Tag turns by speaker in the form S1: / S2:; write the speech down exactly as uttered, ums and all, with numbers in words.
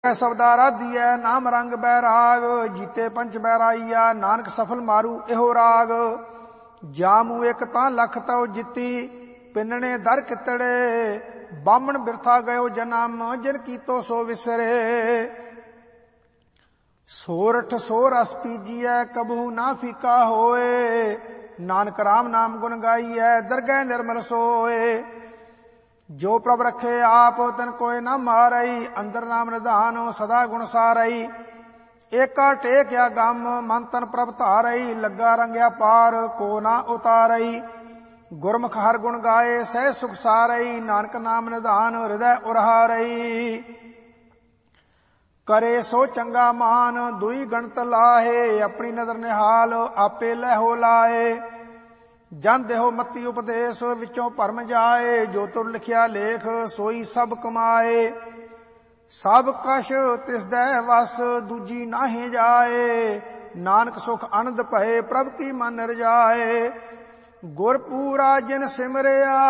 S1: शब्दा राधिया नाम रंग बैराग जीते पंच बैराइया नानक सफल मारू एहो राग जामू एक तां लख तौ जिती पिन्ने दर कितड़े बामण बिरथा गयो जन्म जिन कीतो सो विसरे सोरठ सो रस पीजिए कबहू ना फीका होए नानक राम नाम गुण गाइए दरगह निर्मल सोए जो प्रभ रखे आप तिन कोय न मारई अंदर नाम निधान सदा गुण सारई एका टेक्या गम मन तन प्रभ धारई लगा रंग्या पार को ना उतारई गुरमुख हर गुण गाए सह सुख सारई नानक नाम निधान हृदय उरहारई करे सो चंगा मान दुई गणत लाहे अपनी नदर निहाल आपे लहो लाए जन देहो मती उपदेश विचों भरम जाए जो तुर लिखिया लेख सोई सब कमाए सब कश तिस दै वस दूजी नाहि जाए नानक सुख आनंद भये प्रभ की मन रजाए गुर पूरा जिन सिमरिया